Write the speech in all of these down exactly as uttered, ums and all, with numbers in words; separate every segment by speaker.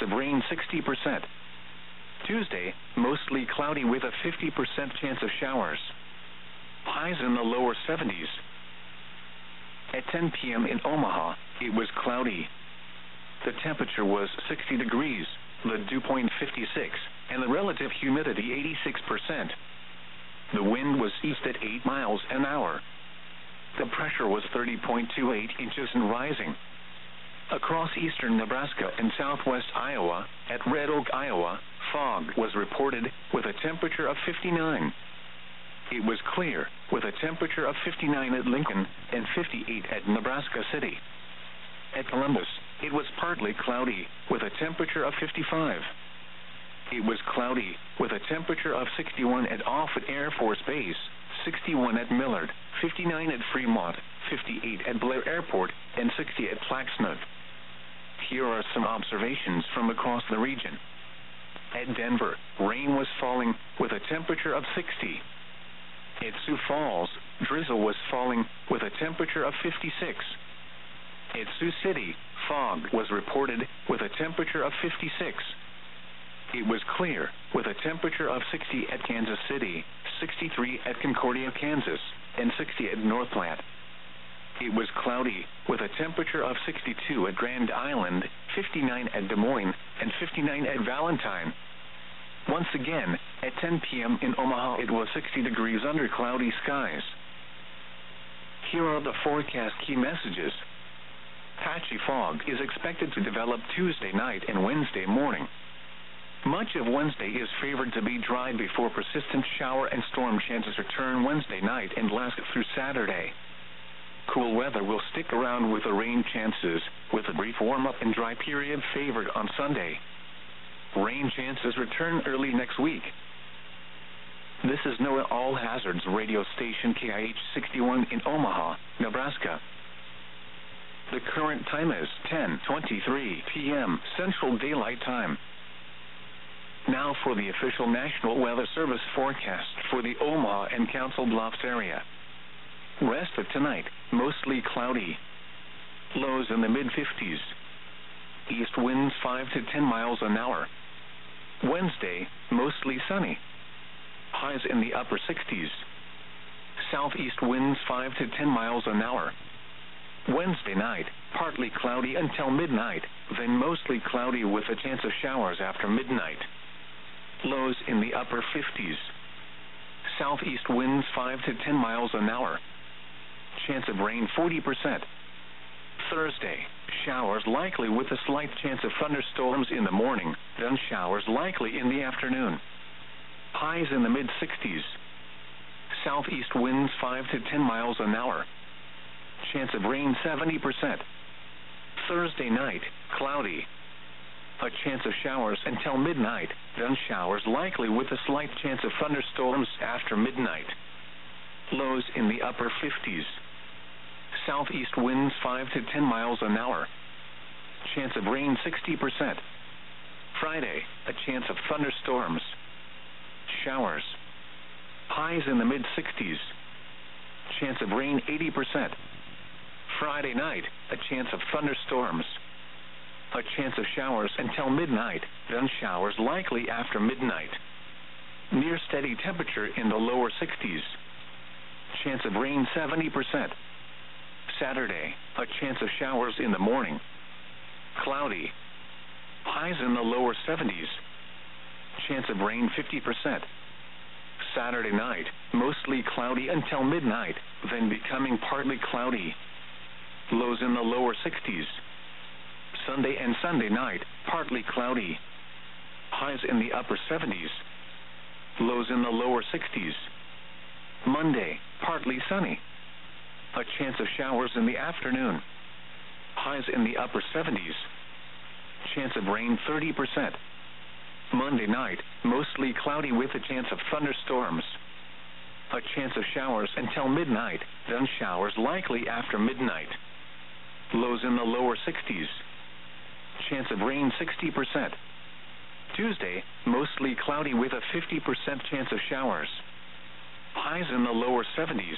Speaker 1: of rain sixty percent. Tuesday, mostly cloudy with a fifty percent chance of showers. Highs in the lower seventies. At ten p m in Omaha, it was cloudy. The temperature was sixty degrees, the dew point fifty-six, and the relative humidity eighty-six percent. The wind was east at eight miles an hour. The pressure was thirty point two eight inches and rising. Across eastern Nebraska and southwest Iowa, at Red Oak, Iowa, fog was reported, with a temperature of fifty-nine. It was clear, with a temperature of fifty-nine at Lincoln and fifty-eight at Nebraska City. At Columbus, it was partly cloudy, with a temperature of fifty-five. It was cloudy, with a temperature of sixty-one at Offutt Air Force Base, sixty-one at Millard, fifty-nine at Fremont, fifty-eight at Blair Airport, and sixty at Plaxmouth. Here are some observations from across the region. At Denver, rain was falling, with a temperature of sixty. At Sioux Falls, drizzle was falling, with a temperature of fifty-six. At Sioux City, fog was reported, with a temperature of fifty-six. It was clear, with a temperature of sixty at Kansas City, sixty-three at Concordia, Kansas, and sixty at North Platte. It was cloudy, with a temperature of sixty-two at Grand Island, fifty-nine at Des Moines, and fifty-nine at Valentine. Once again, at ten p m in Omaha it was sixty degrees under cloudy skies. Here are the forecast key messages. Patchy fog is expected to develop Tuesday night and Wednesday morning. Much of Wednesday is favored to be dry before persistent shower and storm chances return Wednesday night and last through Saturday. Cool weather will stick around with the rain chances, with a brief warm-up and dry period favored on Sunday. Rain chances return early next week. This is NOAA All Hazards radio station K I H sixty-one in Omaha, Nebraska. The current time is ten twenty-three p m Central Daylight Time. Now for the official National Weather Service forecast for the Omaha and Council Bluffs area. Rest of tonight, mostly cloudy. Lows in the mid fifties. East winds five to ten miles an hour. Wednesday, mostly sunny. Highs in the upper sixties. Southeast winds five to ten miles an hour. Wednesday night, partly cloudy until midnight, then mostly cloudy with a chance of showers after midnight. Lows in the upper fifties. Southeast winds five to ten miles an hour. Chance of rain forty percent. Thursday, showers likely with a slight chance of thunderstorms in the morning, then showers likely in the afternoon. Highs in the mid sixties. Southeast winds five to ten miles an hour. Chance of rain seventy percent. Thursday night, cloudy. A chance of showers until midnight, then showers likely with a slight chance of thunderstorms after midnight. Lows in the upper fifties. Southeast winds five to ten miles an hour. Chance of rain sixty percent. Friday, a chance of thunderstorms. Showers. Highs in the mid sixties. Chance of rain eighty percent. Friday night, a chance of thunderstorms. A chance of showers until midnight, then showers likely after midnight. Near steady temperature in the lower sixties. Chance of rain seventy percent. Saturday, a chance of showers in the morning. Cloudy. Highs in the lower seventies. Chance of rain fifty percent. Saturday night, mostly cloudy until midnight, then becoming partly cloudy. Lows in the lower sixties. Sunday and Sunday night, partly cloudy. Highs in the upper seventies. Lows in the lower sixties. Monday, partly sunny. A chance of showers in the afternoon. Highs in the upper seventies. Chance of rain thirty percent. Monday night, mostly cloudy with a chance of thunderstorms. A chance of showers until midnight, then showers likely after midnight. Lows in the lower sixties. Chance of rain sixty percent. Tuesday, mostly cloudy with a fifty percent chance of showers. Highs in the lower seventies.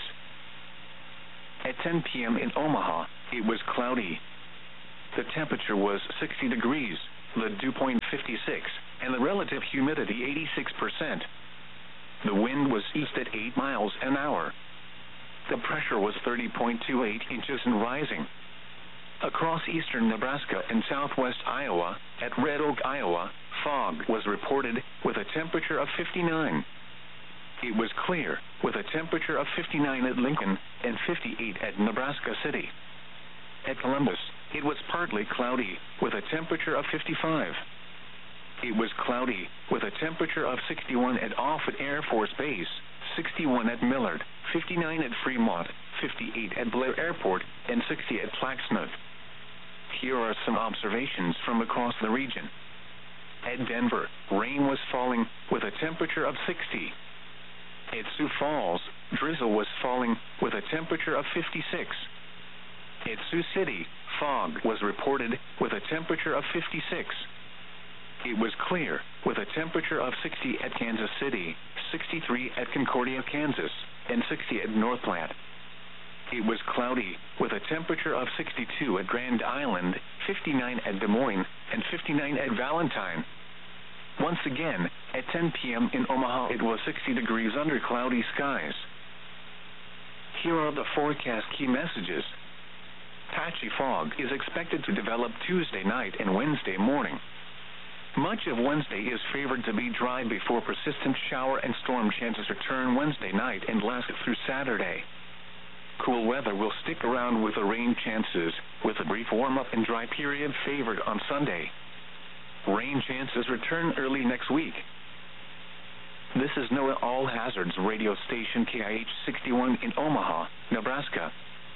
Speaker 1: At ten p m in Omaha, it was cloudy. The temperature was sixty degrees, the dew point fifty-six, and the relative humidity eighty-six percent. The wind was east at eight miles an hour. The pressure was thirty point two eight inches and rising. Across eastern Nebraska and southwest Iowa, at Red Oak, Iowa, fog was reported, with a temperature of fifty-nine. It was clear, with a temperature of fifty-nine at Lincoln and fifty-eight at Nebraska City. At Columbus, it was partly cloudy, with a temperature of fifty-five. It was cloudy, with a temperature of sixty-one at Offutt Air Force Base, sixty-one at Millard, fifty-nine at Fremont, fifty-eight at Blair Airport, and sixty at Plaquemine. Here are some observations from across the region. At Denver, rain was falling, with a temperature of sixty. At Sioux Falls, drizzle was falling, with a temperature of fifty-six. At Sioux City, fog was reported, with a temperature of fifty-six. It was clear, with a temperature of sixty at Kansas City, sixty-three at Concordia, Kansas, and sixty at North Platte. It was cloudy, with a temperature of sixty-two at Grand Island, fifty-nine at Des Moines, and fifty-nine at Valentine. Once again, at ten p.m. in Omaha, it was sixty degrees under cloudy skies. Here are the forecast key messages. Patchy fog is expected to develop Tuesday night and Wednesday morning. Much of Wednesday is favored to be dry before persistent shower and storm chances return Wednesday night and last through Saturday. Cool weather will stick around with the rain chances, with a brief warm-up and dry period favored on Sunday. Rain chances return early next week. This is NOAA All Hazards radio station K I H sixty-one in Omaha, Nebraska.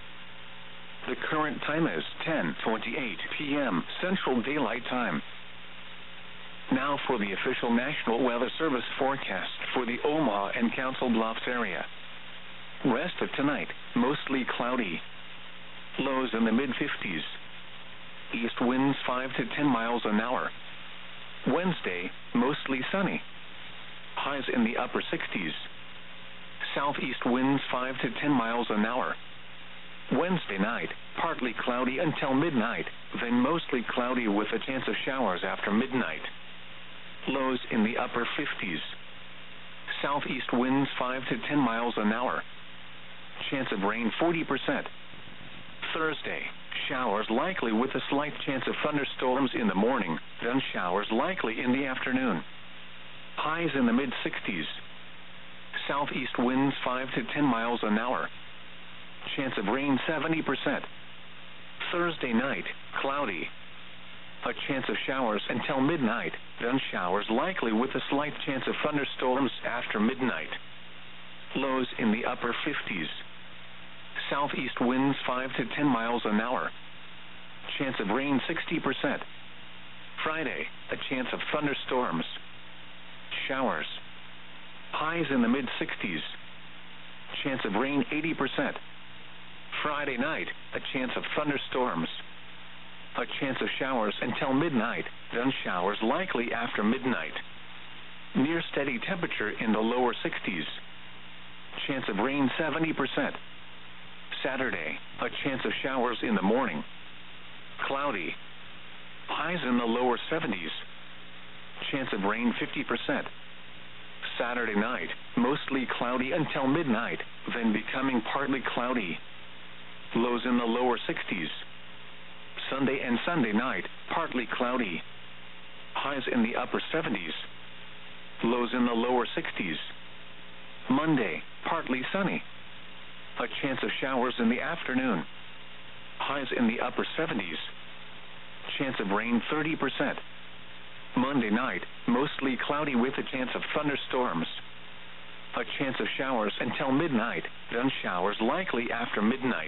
Speaker 1: The current time is ten twenty-eight p.m. Central Daylight Time. Now for the official National Weather Service forecast for the Omaha and Council Bluffs area. Rest of tonight, mostly cloudy. Lows in the mid fifties. East winds five to ten miles an hour. Wednesday, mostly sunny. Highs in the upper sixties. Southeast winds five to ten miles an hour. Wednesday night, partly cloudy until midnight, then mostly cloudy with a chance of showers after midnight. Lows in the upper fifties. Southeast winds five to ten miles an hour. Chance of rain forty percent. Thursday, showers likely with a slight chance of thunderstorms in the morning, then showers likely in the afternoon. Highs in the mid sixties. Southeast winds five to ten miles an hour. Chance of rain seventy percent. Thursday night, cloudy. A chance of showers until midnight, then showers likely with a slight chance of thunderstorms after midnight. Lows in the upper fifties. Southeast winds five to ten miles an hour. Chance of rain sixty percent. Friday, a chance of thunderstorms. Showers. Highs in the mid sixties. Chance of rain eighty percent. Friday night, a chance of thunderstorms. A chance of showers until midnight, then showers likely after midnight. Near steady temperature in the lower sixties. Chance of rain seventy percent. Saturday, a chance of showers in the morning. Cloudy. Highs in the lower seventies. Chance of rain fifty percent. Saturday night, mostly cloudy until midnight, then becoming partly cloudy. Lows in the lower sixties. Sunday and Sunday night, partly cloudy. Highs in the upper seventies. Lows in the lower sixties. Monday, partly sunny. A chance of showers in the afternoon. Highs in the upper seventies. Chance of rain thirty percent. Monday night, mostly cloudy with a chance of thunderstorms. A chance of showers until midnight, then showers likely after midnight.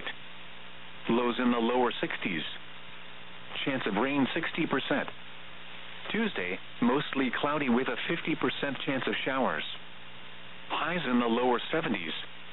Speaker 1: Lows in the lower sixties. Chance of rain sixty percent. Tuesday, mostly cloudy with a fifty percent chance of showers. Highs in the lower seventies.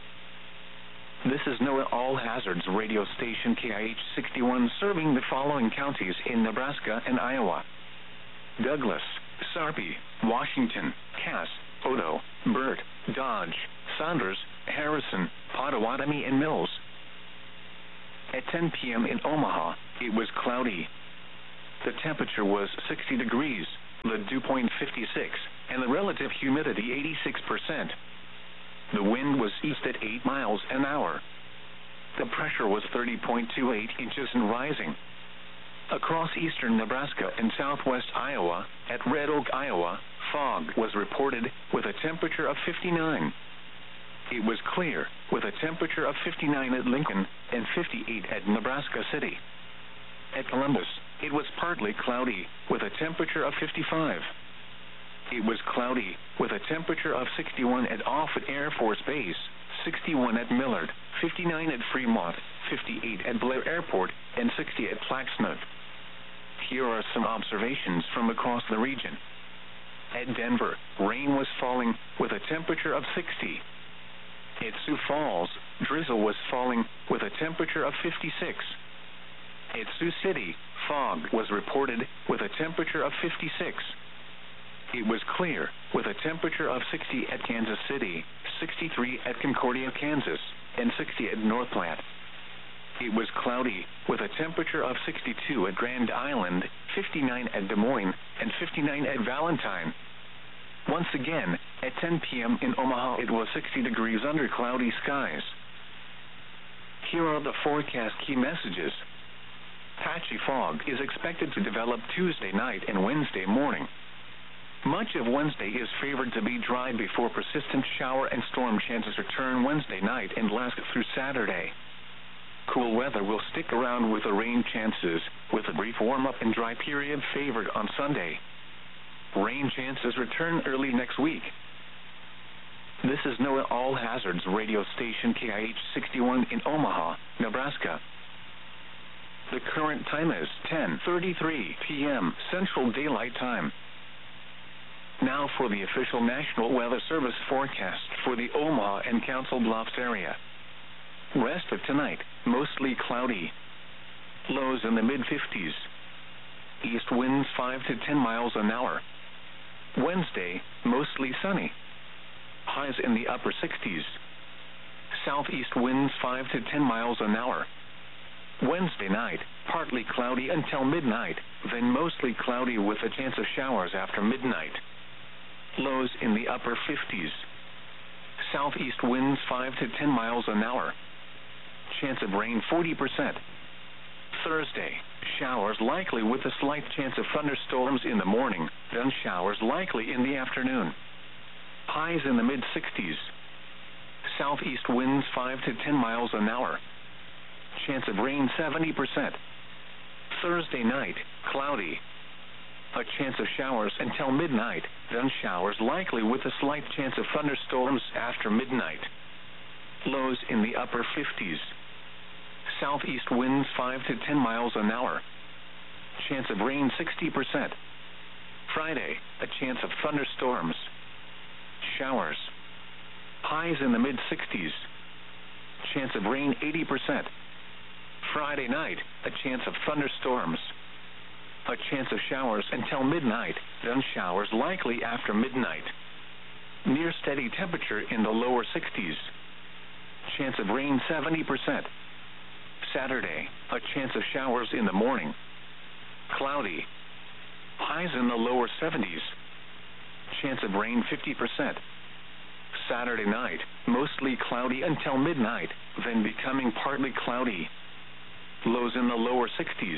Speaker 1: This is NOAA All Hazards radio station K I H sixty-one serving the following counties in Nebraska and Iowa: Douglas, Sarpy, Washington, Cass, Odo, Burt, Dodge, Saunders, Harrison, Pottawatomie, and Mills. At ten p.m. in Omaha, it was cloudy. The temperature was sixty degrees, the dew point fifty-six, and the relative humidity eighty-six percent. The wind was east at eight miles an hour. The pressure was thirty point two eight inches and rising. Across eastern Nebraska and southwest Iowa, at Red Oak, Iowa, fog was reported with a temperature of fifty-nine. It was clear, with a temperature of fifty-nine at Lincoln and fifty-eight at Nebraska City. At Columbus, it was partly cloudy, with a temperature of fifty-five. It was cloudy, with a temperature of sixty-one at Offutt Air Force Base, sixty-one at Millard, fifty-nine at Fremont, fifty-eight at Blair Airport, and sixty at Plaxmouth. Here are some observations from across the region. At Denver, rain was falling, with a temperature of sixty. At Sioux Falls, drizzle was falling, with a temperature of fifty-six. At Sioux City, fog was reported, with a temperature of fifty-six. It was clear, with a temperature of sixty at Kansas City, sixty-three at Concordia, Kansas, and sixty at North Platte. It was cloudy, with a temperature of sixty-two at Grand Island, fifty-nine at Des Moines, and fifty-nine at Valentine. Once again, at ten p.m. in Omaha, it was sixty degrees under cloudy skies. Here are the forecast key messages. Patchy fog is expected to develop Tuesday night and Wednesday morning. Much of Wednesday is favored to be dry before persistent shower and storm chances return Wednesday night and last through Saturday. Cool weather will stick around with the rain chances, with a brief warm-up and dry period favored on Sunday. Rain chances return early next week. This is NOAA All Hazards radio station K I H sixty-one in Omaha, Nebraska. The current time is ten thirty-three p.m. Central Daylight Time. Now for the official National Weather Service forecast for the Omaha and Council Bluffs area. Rest of tonight, mostly cloudy. Lows in the mid fifties. East winds five to ten miles an hour. Wednesday, mostly sunny. Highs in the upper sixties. Southeast winds five to ten miles an hour. Wednesday night, partly cloudy until midnight, then mostly cloudy with a chance of showers after midnight. Lows in the upper fifties. Southeast winds five to ten miles an hour. Chance of rain forty percent. Thursday, showers likely with a slight chance of thunderstorms in the morning, then showers likely in the afternoon. Highs in the mid sixties. Southeast winds five to ten miles an hour. Chance of rain seventy percent. Thursday night, cloudy. A chance of showers until midnight, then showers likely with a slight chance of thunderstorms after midnight. Lows in the upper fifties. Southeast winds five to ten miles an hour. Chance of rain sixty percent. Friday, a chance of thunderstorms. Showers. Highs in the mid sixties. Chance of rain eighty percent. Friday night, a chance of thunderstorms. A chance of showers until midnight, then showers likely after midnight. Near steady temperature in the lower sixties. Chance of rain seventy percent. Saturday, a chance of showers in the morning. Cloudy. Highs in the lower seventies. Chance of rain fifty percent. Saturday night, mostly cloudy until midnight, then becoming partly cloudy. Lows in the lower sixties.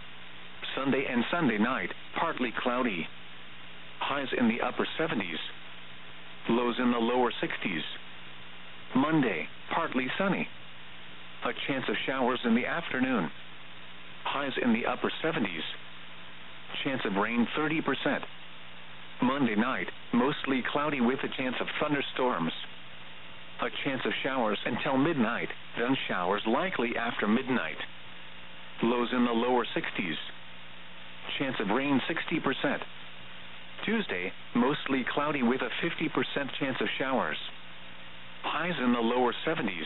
Speaker 1: Sunday and Sunday night, partly cloudy. Highs in the upper seventies. Lows in the lower sixties. Monday, partly sunny. A chance of showers in the afternoon. Highs in the upper seventies. Chance of rain thirty percent. Monday night, mostly cloudy with a chance of thunderstorms. A chance of showers until midnight, then showers likely after midnight. Lows in the lower sixties. Chance of rain sixty percent. Tuesday, mostly cloudy with a fifty percent chance of showers. Highs in the lower seventies.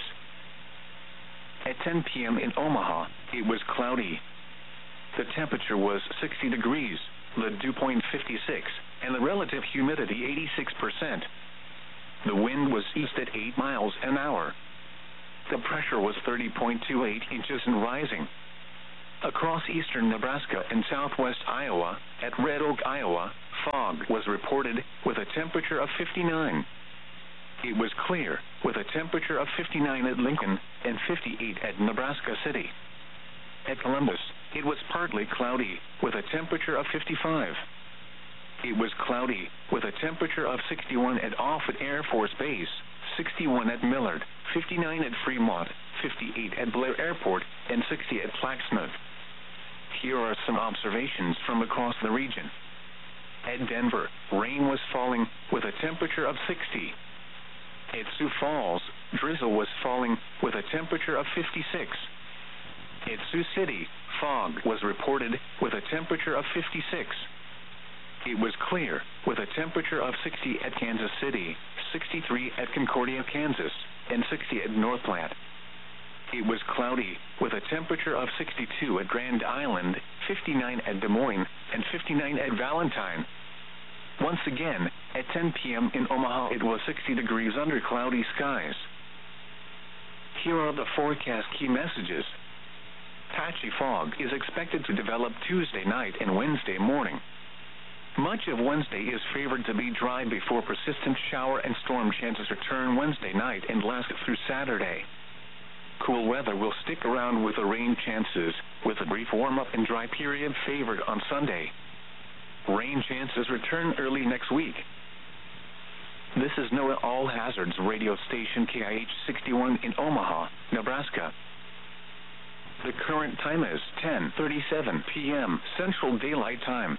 Speaker 1: At ten p.m. in Omaha, it was cloudy. The temperature was sixty degrees, the dew point fifty-six, and the relative humidity eighty-six percent. The wind was east at eight miles an hour. The pressure was thirty point two eight inches and rising. Across eastern Nebraska and southwest Iowa, at Red Oak, Iowa, fog was reported, with a temperature of fifty-nine. It was clear, with a temperature of fifty-nine at Lincoln, and fifty-eight at Nebraska City. At Columbus, it was partly cloudy, with a temperature of fifty-five. It was cloudy, with a temperature of sixty-one at Offutt Air Force Base, sixty-one at Millard, fifty-nine at Fremont, fifty-eight at Blair Airport, and sixty at Plaquemine. Here are some observations from across the region. At Denver, rain was falling, with a temperature of sixty. At Sioux Falls, drizzle was falling, with a temperature of fifty-six. At Sioux City, fog was reported, with a temperature of fifty-six. It was clear, with a temperature of sixty at Kansas City, sixty-three at Concordia, Kansas, and sixty at North Platte. It was cloudy, with a temperature of sixty-two at Grand Island, fifty-nine at Des Moines, and fifty-nine at Valentine. Once again, at ten p.m. in Omaha, it was sixty degrees under cloudy skies. Here are the forecast key messages. Patchy fog is expected to develop Tuesday night and Wednesday morning. Much of Wednesday is favored to be dry before persistent shower and storm chances return Wednesday night and last through Saturday. Cool weather will stick around with the rain chances, with a brief warm-up and dry period favored on Sunday. Rain chances return early next week. This is NOAA All Hazards radio station K I H sixty-one in Omaha, Nebraska. The current time is ten thirty-seven p.m. Central Daylight Time.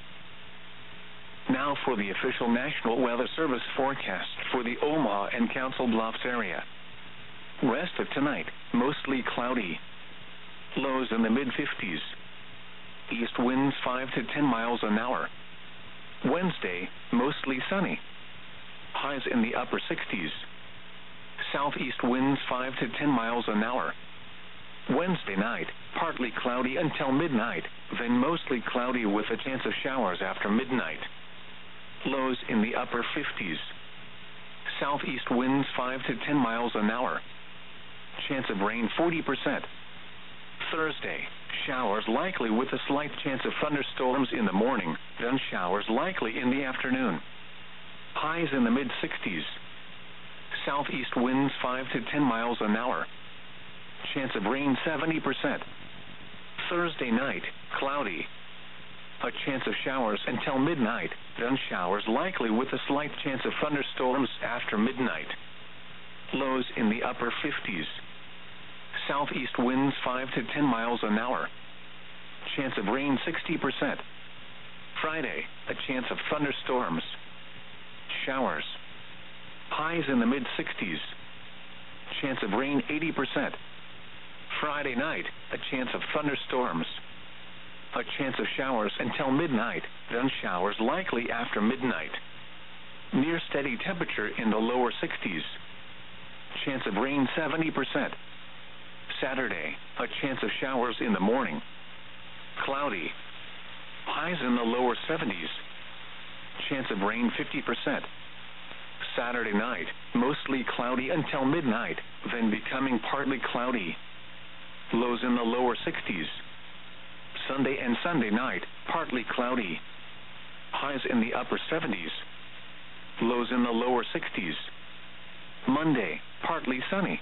Speaker 1: Now for the official National Weather Service forecast for the Omaha and Council Bluffs area. Rest of tonight, mostly cloudy. Lows in the mid fifties. East winds five to ten miles an hour. Wednesday, mostly sunny. Highs in the upper sixties. Southeast winds five to ten miles an hour. Wednesday night, partly cloudy until midnight, then mostly cloudy with a chance of showers after midnight. Lows in the upper fifties. Southeast winds five to ten miles an hour. Chance of rain forty percent. Thursday, showers likely with a slight chance of thunderstorms in the morning, then showers likely in the afternoon. Highs in the mid sixties. Southeast winds five to ten miles an hour. Chance of rain seventy percent. Thursday night, cloudy. A chance of showers until midnight, then showers likely with a slight chance of thunderstorms after midnight. Lows in the upper fifties. Southeast winds five to ten miles an hour. Chance of rain sixty percent. Friday, a chance of thunderstorms. Showers. Highs in the mid sixties. Chance of rain eighty percent. Friday night, a chance of thunderstorms. A chance of showers until midnight, then showers likely after midnight. Near steady temperature in the lower sixties. Chance of rain seventy percent. Saturday, a chance of showers in the morning. Cloudy. Highs in the lower seventies. Chance of rain fifty percent. Saturday night, mostly cloudy until midnight, then becoming partly cloudy. Lows in the lower sixties. Sunday and Sunday night, partly cloudy. Highs in the upper seventies. Lows in the lower sixties. Monday, partly sunny.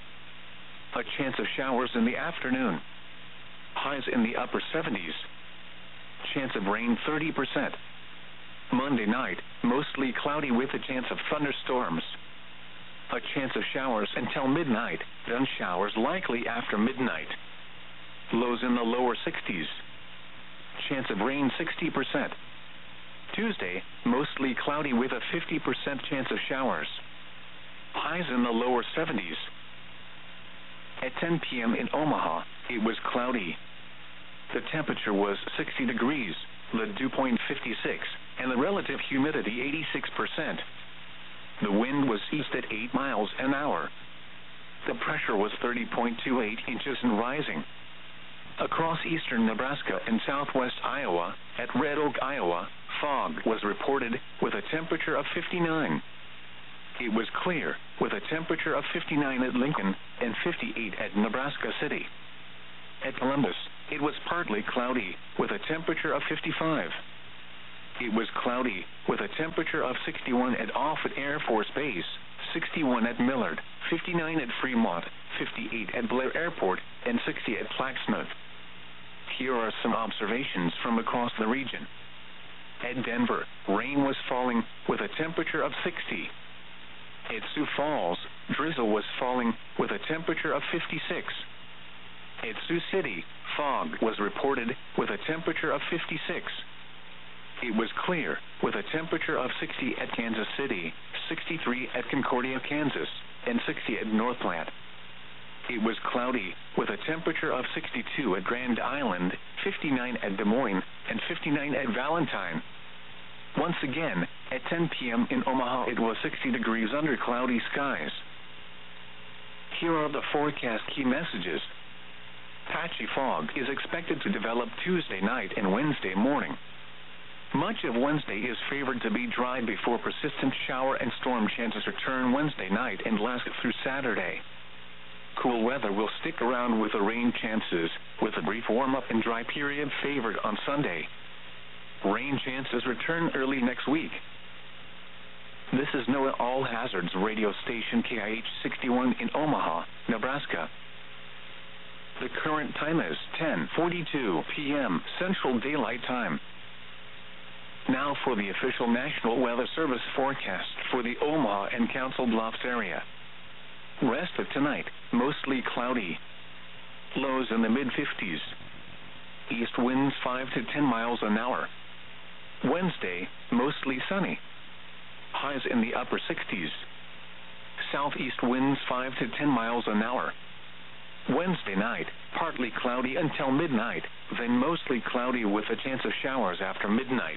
Speaker 1: A chance of showers in the afternoon. Highs in the upper seventies. Chance of rain thirty percent. Monday night, mostly cloudy with a chance of thunderstorms. A chance of showers until midnight, then showers likely after midnight. Lows in the lower sixties. Chance of rain sixty percent. Tuesday, mostly cloudy with a fifty percent chance of showers. Highs in the lower seventies. At ten p.m. in Omaha, it was cloudy. The temperature was sixty degrees, the dew point fifty-six, and the relative humidity eighty-six percent. The wind was east at eight miles an hour. The pressure was thirty point two eight inches and rising. Across eastern Nebraska and southwest Iowa, at Red Oak, Iowa, fog was reported with a temperature of fifty-nine. It was clear, with a temperature of fifty-nine at Lincoln and fifty-eight at Nebraska City. At Columbus, it was partly cloudy, with a temperature of fifty-five. It was cloudy, with a temperature of sixty-one at Offutt Air Force Base, sixty-one at Millard, fifty-nine at Fremont, fifty-eight at Blair Airport, and sixty at Plaquemine. Here are some observations from across the region. At Denver, rain was falling, with a temperature of sixty. At Sioux Falls, drizzle was falling, with a temperature of fifty-six. At Sioux City, fog was reported, with a temperature of fifty-six. It was clear, with a temperature of sixty at Kansas City, sixty-three at Concordia, Kansas, and sixty at North Platte. It was cloudy, with a temperature of sixty-two at Grand Island, fifty-nine at Des Moines, and fifty-nine at Valentine. Once again, at ten p.m. in Omaha, it was sixty degrees under cloudy skies. Here are the forecast key messages. Patchy fog is expected to develop Tuesday night and Wednesday morning. Much of Wednesday is favored to be dry before persistent shower and storm chances return Wednesday night and last through Saturday. Cool weather will stick around with the rain chances, with a brief warm-up and dry period favored on Sunday. Rain chances return early next week. This is NOAA All Hazards radio station K I H sixty-one in Omaha, Nebraska. The current time is ten forty-two p.m. Central Daylight Time. Now for the official National Weather Service forecast for the Omaha and Council Bluffs area. Rest of tonight, mostly cloudy. Lows in the mid fifties. East winds five to ten miles an hour. Wednesday, mostly sunny. Highs in the upper sixties. Southeast winds five to ten miles an hour. Wednesday night, partly cloudy until midnight, then mostly cloudy with a chance of showers after midnight.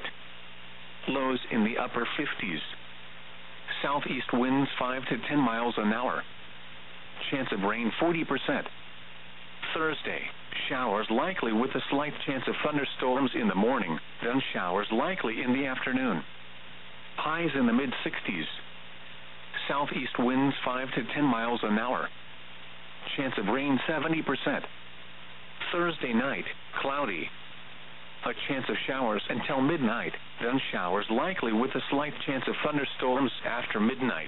Speaker 1: Lows in the upper fifties. Southeast winds five to ten miles an hour. Chance of rain forty percent. Thursday, showers likely with a slight chance of thunderstorms in the morning, then showers likely in the afternoon. Highs in the mid sixties. Southeast winds five to ten miles an hour. Chance of rain seventy percent. Thursday night, cloudy. A chance of showers until midnight, then showers likely with a slight chance of thunderstorms after midnight.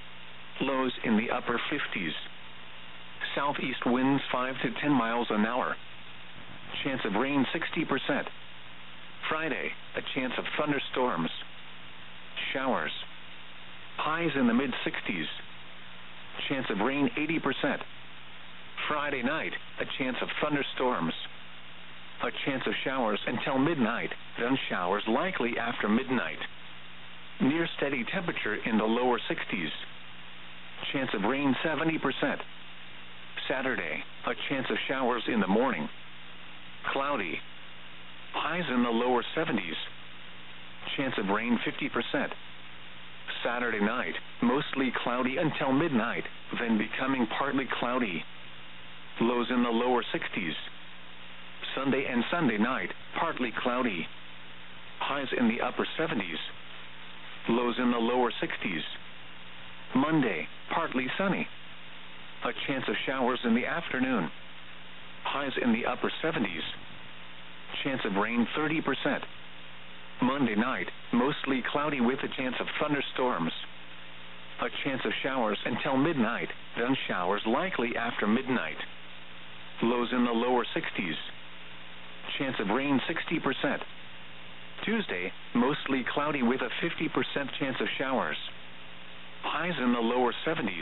Speaker 1: Lows in the upper fifties. Southeast winds five to ten miles an hour. Chance of rain sixty percent. Friday, a chance of thunderstorms. Showers. Highs in the mid sixties. Chance of rain eighty percent. Friday night, a chance of thunderstorms. A chance of showers until midnight, then showers likely after midnight. Near steady temperature in the lower sixties. Chance of rain seventy percent. Saturday, a chance of showers in the morning. Cloudy. Highs in the lower seventies. Chance of rain fifty percent. Saturday night, mostly cloudy until midnight, then becoming partly cloudy. Lows in the lower sixties. Sunday and Sunday night, partly cloudy. Highs in the upper seventies. Lows in the lower sixties. Monday, partly sunny. A chance of showers in the afternoon. Highs in the upper seventies. Chance of rain thirty percent. Monday night, mostly cloudy with a chance of thunderstorms. A chance of showers until midnight, then showers likely after midnight. Lows in the lower sixties. Chance of rain sixty percent. Tuesday, mostly cloudy with a fifty percent chance of showers. Highs in the lower seventies.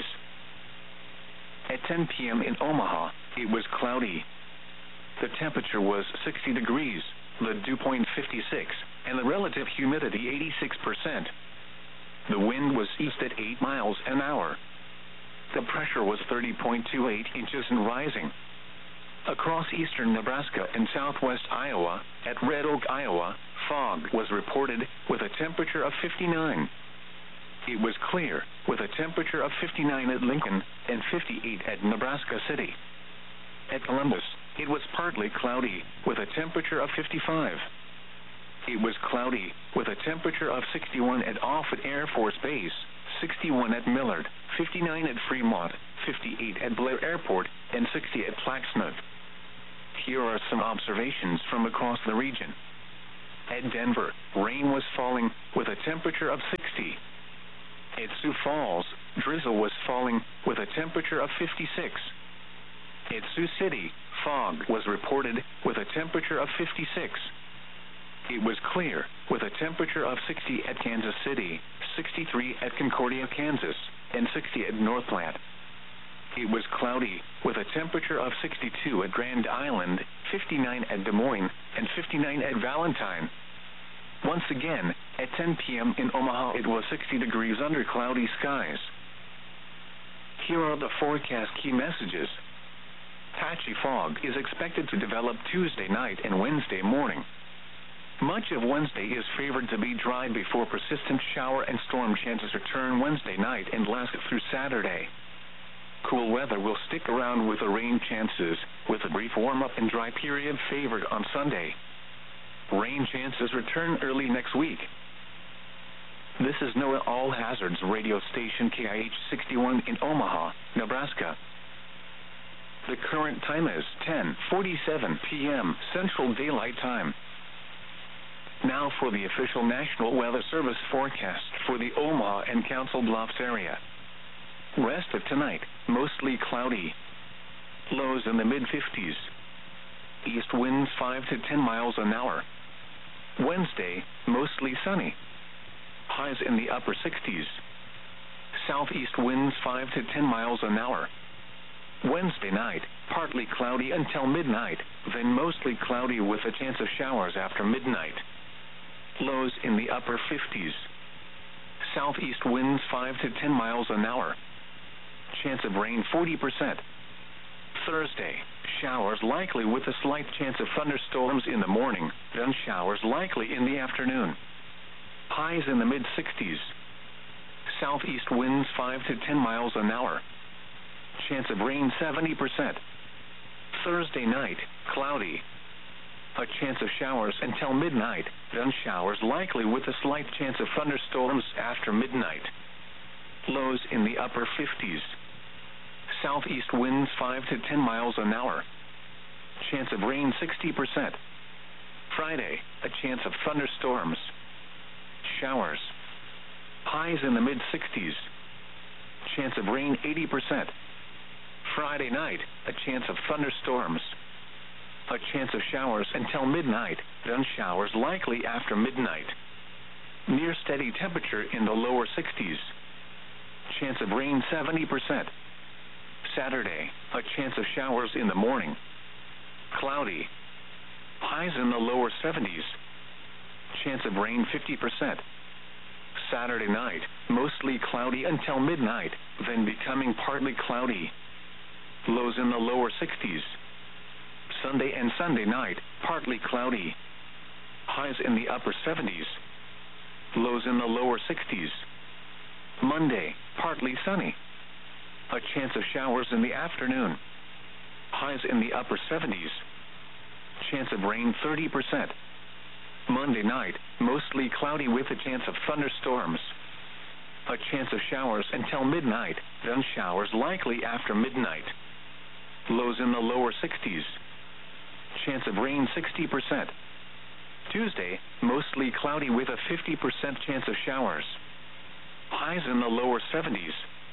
Speaker 1: At ten p.m. in Omaha, it was cloudy. The temperature was sixty degrees, the dew point fifty-six, and the relative humidity eighty-six percent. The wind was east at eight miles an hour. The pressure was thirty point two eight inches and rising. Across eastern Nebraska and southwest Iowa, at Red Oak, Iowa, fog was reported with a temperature of fifty-nine. It was clear, with a temperature of fifty-nine at Lincoln and fifty-eight at Nebraska City. At Columbus, it was partly cloudy, with a temperature of fifty-five. It was cloudy, with a temperature of sixty-one at Offutt Air Force Base, sixty-one at Millard, fifty-nine at Fremont, fifty-eight at Blair Airport, and sixty at Plaquemine. Here are some observations from across the region. At Denver, rain was falling with a temperature of sixty. At Sioux Falls, drizzle was falling with a temperature of fifty-six. At Sioux City, fog was reported with a temperature of fifty-six. It was clear with a temperature of sixty at Kansas City, sixty-three at Concordia, Kansas, and sixty at Northland. It was cloudy with a temperature of sixty-two at Grand Island, fifty-nine at Des Moines, and fifty-nine at Valentine. Once again, at ten p.m. in Omaha, it was sixty degrees under cloudy skies. Here are the forecast key messages. Patchy fog is expected to develop Tuesday night and Wednesday morning. Much of Wednesday is favored to be dry before persistent shower and storm chances return Wednesday night and last through Saturday. Cool weather will stick around with the rain chances, with a brief warm-up and dry period favored on Sunday. Rain chances return early next week. This is NOAA All Hazards radio station K I H sixty-one in Omaha, Nebraska. The current time is ten forty-seven p.m. Central Daylight Time. Now for the official National Weather Service forecast for the Omaha and Council Bluffs area. Rest of tonight, mostly cloudy. Lows in the mid fifties. East winds five to ten miles an hour. Wednesday, mostly sunny. Highs in the upper sixties. Southeast winds five to ten miles an hour. Wednesday night, partly cloudy until midnight, then mostly cloudy with a chance of showers after midnight. Lows in the upper fifties. Southeast winds five to ten miles an hour. Chance of rain forty percent. Thursday, showers likely with a slight chance of thunderstorms in the morning, then showers likely in the afternoon. Highs in the mid sixties. Southeast winds five to ten miles an hour. Chance of rain seventy percent. Thursday night, cloudy. A chance of showers until midnight, then showers likely with a slight chance of thunderstorms after midnight. Lows in the upper fifties. Southeast winds five to ten miles an hour. Chance of rain sixty percent. Friday, a chance of thunderstorms. Showers. Highs in the mid sixties. Chance of rain eighty percent. Friday night, a chance of thunderstorms. A chance of showers until midnight, then showers likely after midnight. Near steady temperature in the lower sixties. Chance of rain seventy percent. Saturday, a chance of showers in the morning. Cloudy. Highs in the lower seventies. Chance of rain fifty percent. Saturday night, mostly cloudy until midnight, then becoming partly cloudy. Lows in the lower sixties. Sunday and Sunday night, partly cloudy. Highs in the upper seventies. Lows in the lower sixties. Monday, partly sunny. A chance of showers in the afternoon. Highs in the upper seventies. Chance of rain thirty percent. Monday night, mostly cloudy with a chance of thunderstorms. A chance of showers until midnight, then showers likely after midnight. Lows in the lower sixties. Chance of rain sixty percent. Tuesday, mostly cloudy with a fifty percent chance of showers. Highs in the lower seventies.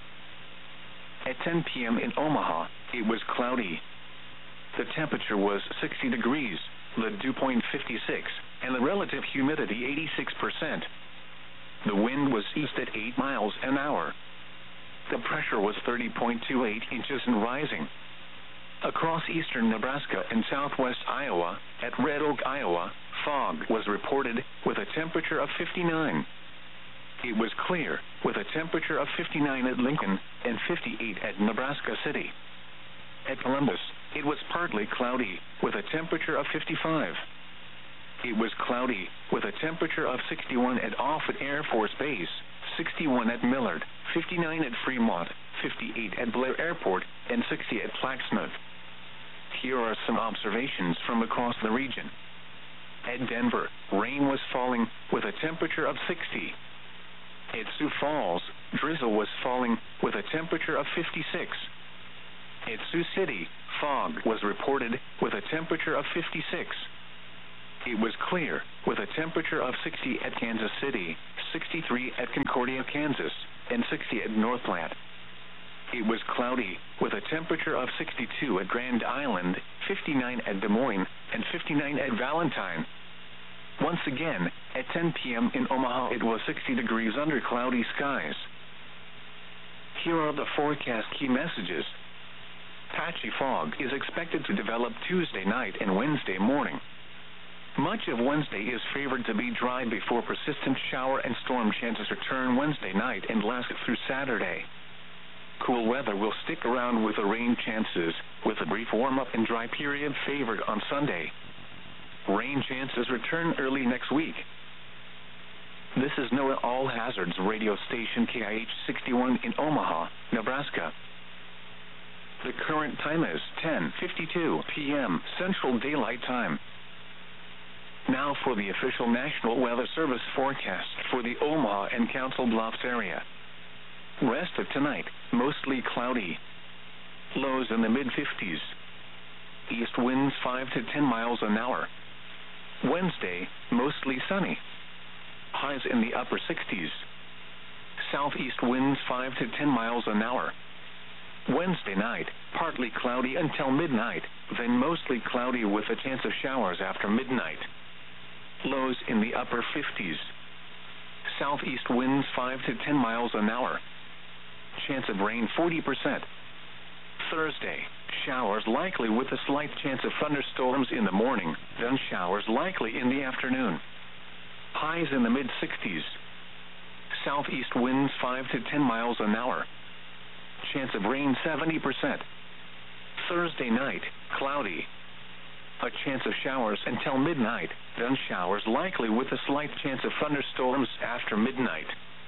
Speaker 1: At ten p.m. in Omaha, it was cloudy. The temperature was sixty degrees, the dew point fifty-six, and the relative humidity eighty-six percent. The wind was east at eight miles an hour. The pressure was thirty point two eight inches and rising. Across eastern Nebraska and southwest Iowa, at Red Oak, Iowa, fog was reported with a temperature of fifty-nine. It was clear, with a temperature of fifty-nine at Lincoln and fifty-eight at Nebraska City. At Columbus, it was partly cloudy, with a temperature of fifty-five. It was cloudy, with a temperature of sixty-one at Offutt Air Force Base, sixty-one at Millard, fifty-nine at Fremont, fifty-eight at Blair Airport, and sixty at Plaquemine. Here are some observations from across the region. At Denver, rain was falling, with a temperature of sixty. At Sioux Falls, drizzle was falling, with a temperature of fifty-six. At Sioux City, fog was reported with a temperature of fifty-six. It was clear with a temperature of sixty at Kansas City, sixty-three at Concordia, Kansas, and sixty at North Platte. It was cloudy with a temperature of sixty-two at Grand Island, fifty-nine at Des Moines, and fifty-nine at Valentine. Once again, at ten p.m. in Omaha, it was sixty degrees under cloudy skies. Here are the forecast key messages. Patchy fog is expected to develop Tuesday night and Wednesday morning. Much of Wednesday is favored to be dry before persistent shower and storm chances return Wednesday night and last through Saturday. Cool weather will stick around with the rain chances, with a brief warm-up and dry period favored on Sunday. Rain chances return early next week. This is NOAA All Hazards radio station K I H sixty-one in Omaha, Nebraska. The current time is ten fifty-two p.m. Central Daylight Time. Now for the official National Weather Service forecast for the Omaha and Council Bluffs area. Rest of tonight, mostly cloudy. Lows in the mid-fifties. East winds five to ten miles an hour. Wednesday, mostly sunny. Highs in the upper sixties. Southeast winds five to ten miles an hour. Wednesday night, partly cloudy until midnight, then mostly cloudy with a chance of showers after midnight. Lows in the upper fifties. Southeast winds five to ten miles an hour. Chance of rain forty percent. Thursday, showers likely with a slight chance of thunderstorms in the morning, then showers likely in the afternoon. Highs in the mid-sixties. Southeast winds five to ten miles an hour. Chance of rain seventy percent. Thursday night, cloudy. A chance of showers until midnight, then showers likely with a slight chance of thunderstorms after midnight.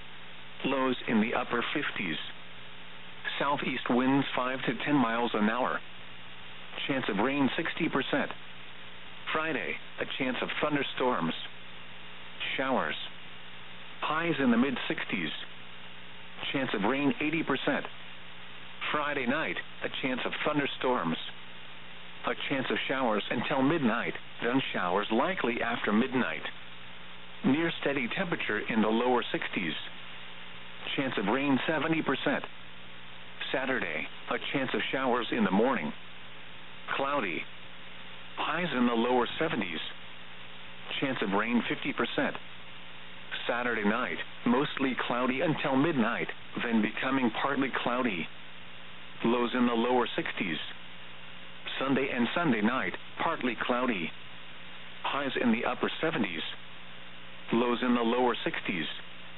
Speaker 1: Lows in the upper fifties. Southeast winds five to ten miles an hour. Chance of rain sixty percent. Friday, a chance of thunderstorms. Showers. Highs in the mid-sixties. Chance of rain eighty percent. Friday night, a chance of thunderstorms. A chance of showers until midnight, then showers likely after midnight. Near steady temperature in the lower sixties. Chance of rain seventy percent. Saturday, a chance of showers in the morning. Cloudy. Highs in the lower seventies. Chance of rain fifty percent. Saturday night, mostly cloudy until midnight, then becoming partly cloudy. Lows in the lower sixties. Sunday and Sunday night, partly cloudy. Highs in the upper seventies. Lows in the lower sixties.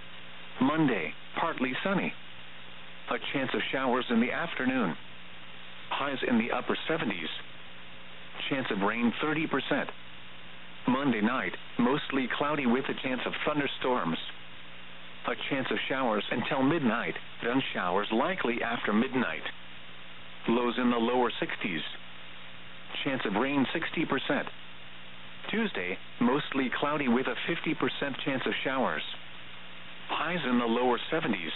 Speaker 1: Monday, partly sunny. A chance of showers in the afternoon. Highs in the upper seventies. Chance of rain thirty percent. Monday night, mostly cloudy with a chance of thunderstorms. A chance of showers until midnight, then showers likely after midnight. Lows in the lower sixties. Chance of rain sixty percent. Tuesday, mostly cloudy with a fifty percent chance of showers. Highs in the lower seventies.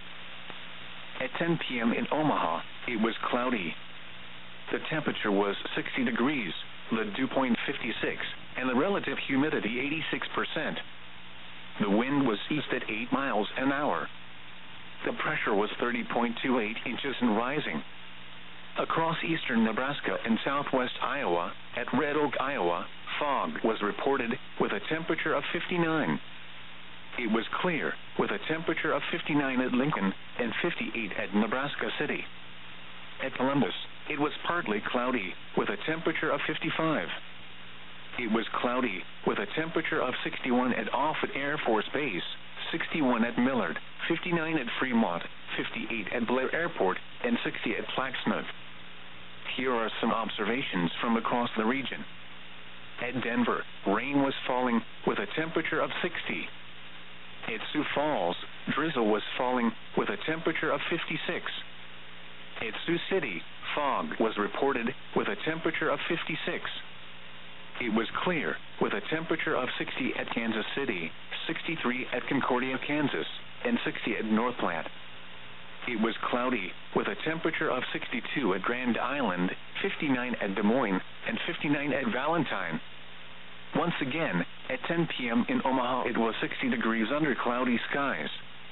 Speaker 1: At ten p.m. in Omaha, it was cloudy. The temperature was sixty degrees, the dew point fifty-six, and the relative humidity eighty-six percent. The wind was east at eight miles an hour. The pressure was thirty point two eight inches and rising. Across eastern Nebraska and southwest Iowa, at Red Oak, Iowa, fog was reported with a temperature of fifty-nine. It was clear with a temperature of fifty-nine at Lincoln and fifty-eight at Nebraska City. At Columbus, it was partly cloudy with a temperature of fifty-five. It was cloudy with a temperature of sixty-one at Offutt Air Force Base, sixty-one at Millard, fifty-nine at Fremont, fifty-eight at Blair Airport, and sixty at Plaquemine. Here are some observations from across the region. At Denver, rain was falling with a temperature of sixty. At Sioux Falls, drizzle was falling with a temperature of fifty-six. At Sioux City, fog was reported with a temperature of fifty-six. It was clear with a temperature of sixty at Kansas City, sixty-three at Concordia, Kansas, and sixty at North Platte. it was cloudy, with a temperature of sixty-two at Grand Island, fifty-nine at Des Moines, and fifty-nine at Valentine. Once again, at ten p.m. in Omaha, it was sixty degrees under cloudy skies.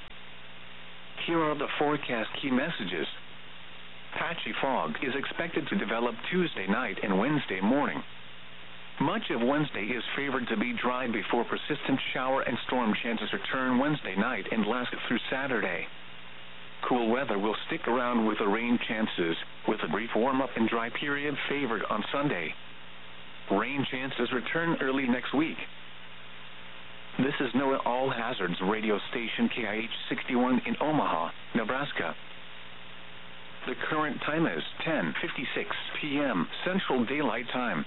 Speaker 1: Here are the forecast key messages. Patchy fog is expected to develop Tuesday night and Wednesday morning. Much of Wednesday is favored to be dry before persistent shower and storm chances return Wednesday night and last through Saturday. Cool weather will stick around with the rain chances, with a brief warm-up and dry period favored on Sunday. Rain chances return early next week. This is NOAA All Hazards radio station K I H sixty-one in Omaha, Nebraska. The current time is ten fifty-six p.m. Central Daylight Time.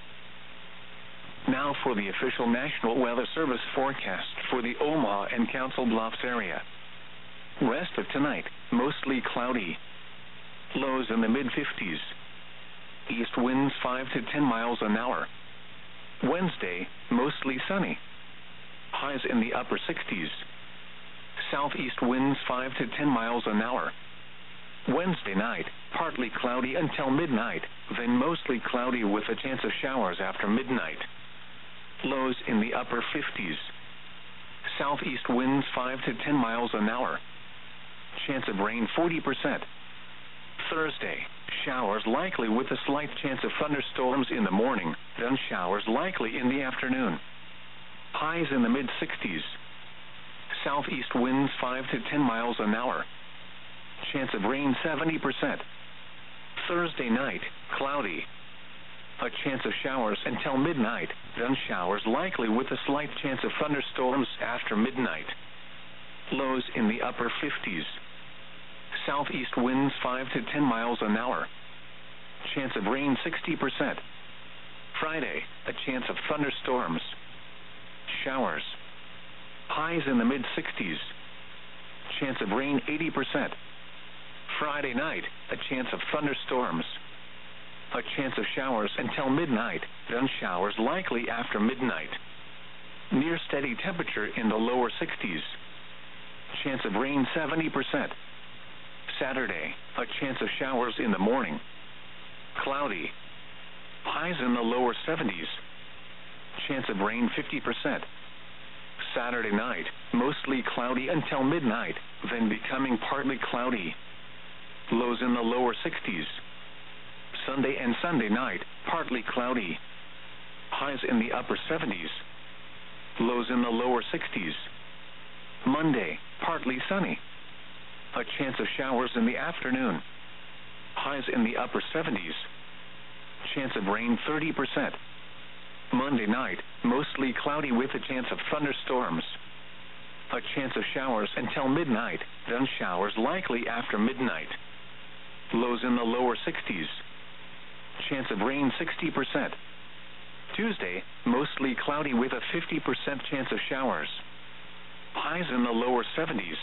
Speaker 1: Now for the official National Weather Service forecast for the Omaha and Council Bluffs area. Rest of tonight, mostly cloudy. Lows in the mid fifties. East winds five to ten miles an hour. Wednesday, mostly sunny. Highs in the upper sixties. Southeast winds five to ten miles an hour. Wednesday night, partly cloudy until midnight, then mostly cloudy with a chance of showers after midnight. Lows in the upper fifties. Southeast winds five to ten miles an hour. Chance of rain forty percent. Thursday, showers likely with a slight chance of thunderstorms in the morning, then showers likely in the afternoon. Highs in the mid sixties. Southeast winds five to ten miles an hour. Chance of rain seventy percent. Thursday night, cloudy. A chance of showers until midnight, then showers likely with a slight chance of thunderstorms after midnight. Lows in the upper fifties. Southeast winds five to ten miles an hour. Chance of rain sixty percent. Friday, a chance of thunderstorms. Showers. Highs in the mid sixties. Chance of rain eighty percent. Friday night, a chance of thunderstorms. A chance of showers until midnight, then showers likely after midnight. Near steady temperature in the lower sixties. Chance of rain seventy percent. Saturday, a chance of showers in the morning. Cloudy. Highs in the lower seventies. Chance of rain fifty percent. Saturday night, mostly cloudy until midnight, then becoming partly cloudy. Lows in the lower sixties. Sunday and Sunday night, partly cloudy. Highs in the upper seventies. Lows in the lower sixties. Monday, partly sunny. A chance of showers in the afternoon. Highs in the upper seventies. Chance of rain thirty percent. Monday night, mostly cloudy with a chance of thunderstorms. A chance of showers until midnight, then showers likely after midnight. Lows in the lower sixties. Chance of rain sixty percent. Tuesday, mostly cloudy with a fifty percent chance of showers. Highs in the lower seventies.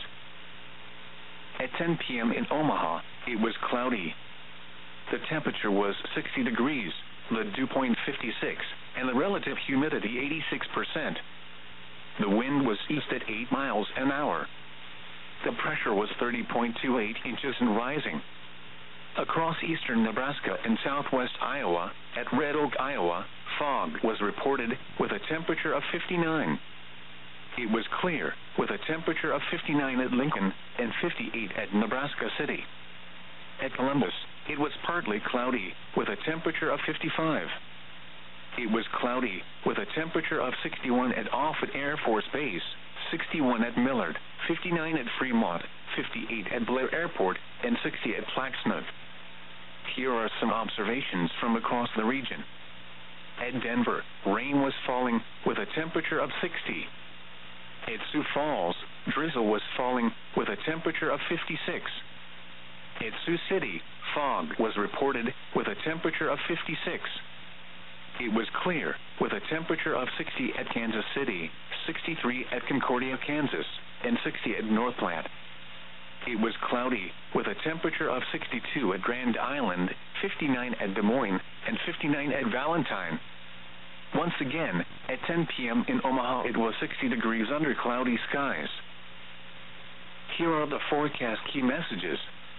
Speaker 1: At ten p.m. in Omaha, it was cloudy. The temperature was sixty degrees, the dew point fifty-six, and the relative humidity eighty-six percent. The wind was east at eight miles an hour. The pressure was thirty point two eight inches and rising. Across eastern Nebraska and southwest Iowa, at Red Oak, Iowa, fog was reported with a temperature of fifty-nine. It was clear, with a temperature of fifty-nine at Lincoln and fifty-eight at Nebraska City. At Columbus, it was partly cloudy, with a temperature of fifty-five. It was cloudy, with a temperature of sixty-one at Offutt Air Force Base, sixty-one at Millard, fifty-nine at Fremont, fifty-eight at Blair Airport, and sixty at Plaxmouth. Here are some observations from across the region. At Denver, rain was falling, with a temperature of sixty. At Sioux Falls, drizzle was falling, with a temperature of fifty-six. At Sioux City, fog was reported, with a temperature of fifty-six. It was clear, with a temperature of sixty at Kansas City, sixty-three at Concordia, Kansas, and sixty at Northplant. It was cloudy, with a temperature of sixty-two at Grand Island, fifty-nine at Des Moines, and fifty-nine at Valentine. Once again, at ten p.m. in Omaha, it was sixty degrees under cloudy skies. Here are the forecast key messages.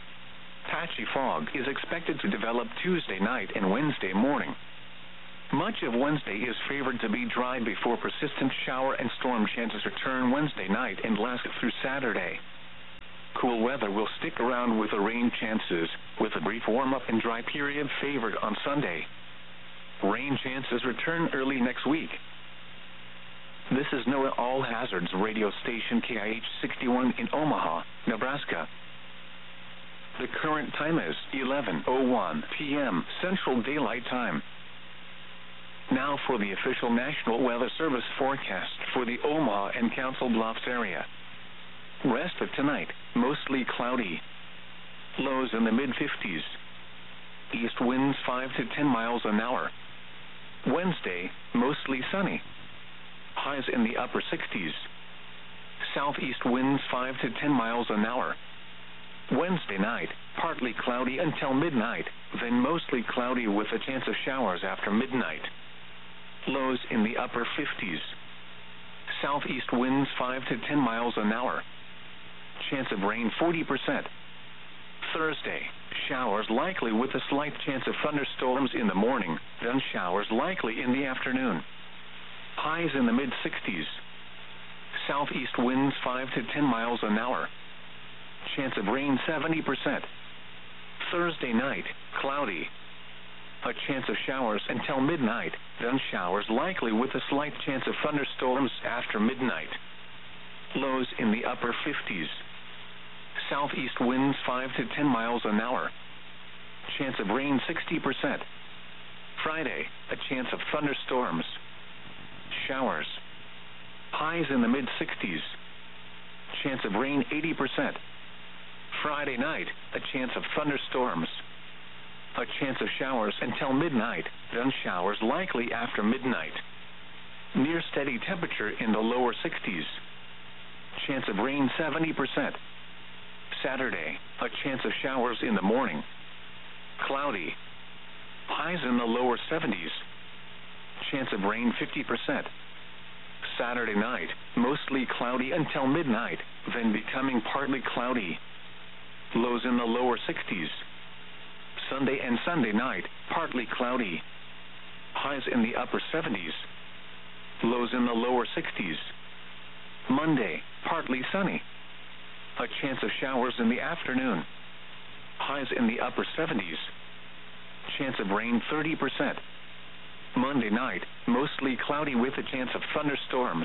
Speaker 1: Patchy fog is expected to develop Tuesday night and Wednesday morning. Much of Wednesday is favored to be dry before persistent shower and storm chances return Wednesday night and last through Saturday. Cool weather will stick around with the rain chances, with a brief warm-up and dry period favored on Sunday. Rain chances return early next week. This is NOAA All Hazards radio station K I H sixty-one in Omaha, Nebraska. The current time is eleven oh one p m Central Daylight Time. Now for the official National Weather Service forecast for the Omaha and Council Bluffs area. Rest of tonight, mostly cloudy. Lows in the mid fifties. East winds five to ten miles an hour. Wednesday, mostly sunny. Highs in the upper sixties. Southeast winds five to ten miles an hour. Wednesday night, partly cloudy until midnight, then mostly cloudy with a chance of showers after midnight. Lows in the upper fifties. Southeast winds five to ten miles an hour. Chance of rain forty percent. Thursday, showers likely with a slight chance of thunderstorms in the morning, then showers likely in the afternoon. Highs in the mid sixties. Southeast winds five to ten miles an hour. Chance of rain seventy percent. Thursday night, cloudy. A chance of showers until midnight, then showers likely with a slight chance of thunderstorms after midnight. Lows in the upper fifties. Southeast winds five to ten miles an hour. Chance of rain sixty percent. Friday, a chance of thunderstorms. Showers. Highs in the mid sixties. Chance of rain eighty percent. Friday night, a chance of thunderstorms. A chance of showers until midnight, then showers likely after midnight. Near steady temperature in the lower sixties. Chance of rain seventy percent. Saturday, a chance of showers in the morning. Cloudy. Highs in the lower seventies. Chance of rain fifty percent. Saturday night, mostly cloudy until midnight, then becoming partly cloudy. Lows in the lower sixties. Sunday and Sunday night, partly cloudy. Highs in the upper seventies. Lows in the lower sixties. Monday, partly sunny. A chance of showers in the afternoon. Highs in the upper seventies. Chance of rain thirty percent. Monday night, mostly cloudy with a chance of thunderstorms.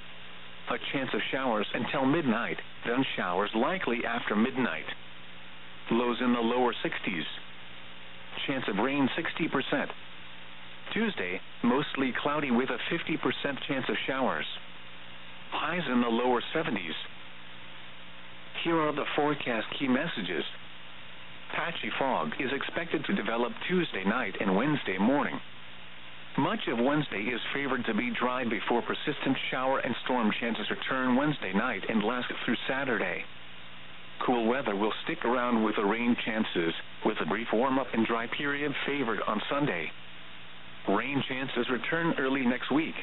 Speaker 1: A chance of showers until midnight, then showers likely after midnight. Lows in the lower sixties. Chance of rain sixty percent. Tuesday, mostly cloudy with a fifty percent chance of showers. Highs in the lower seventies. Here are the forecast key messages. Patchy fog is expected to develop Tuesday night and Wednesday morning. Much of Wednesday is favored to be dry before persistent shower and storm chances return Wednesday night and last through Saturday. Cool weather will stick around with the rain chances, with a brief warm-up and dry period favored on Sunday. Rain chances return early next week.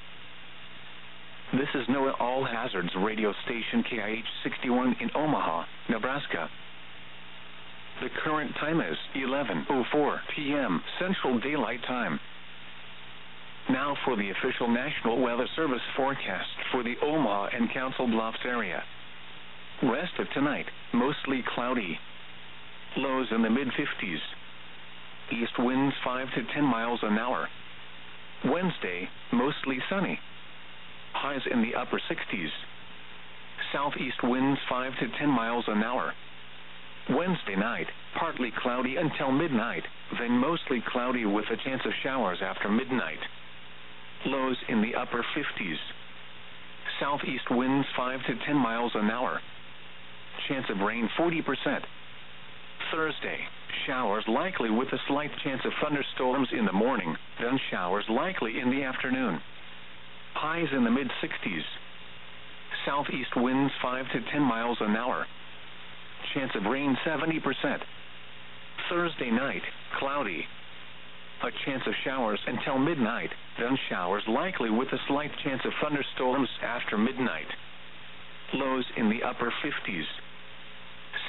Speaker 1: This is NOAA All Hazards radio station K I H sixty-one in Omaha, Nebraska. The current time is eleven oh four p m Central Daylight Time. Now for the official National Weather Service forecast for the Omaha and Council Bluffs area. Rest of tonight, mostly cloudy. Lows in the mid fifties. East winds five to ten miles an hour. Wednesday, mostly sunny. Highs in the upper sixties. Southeast winds five to ten miles an hour. Wednesday night, partly cloudy until midnight, then mostly cloudy with a chance of showers after midnight. Lows in the upper fifties. Southeast winds five to ten miles an hour. Chance of rain forty percent. Thursday, showers likely with a slight chance of thunderstorms in the morning, then showers likely in the afternoon. Highs in the mid sixties. Southeast winds five to ten miles an hour. Chance of rain seventy percent. Thursday night, cloudy. A chance of showers until midnight, then showers likely with a slight chance of thunderstorms after midnight. Lows in the upper fifties.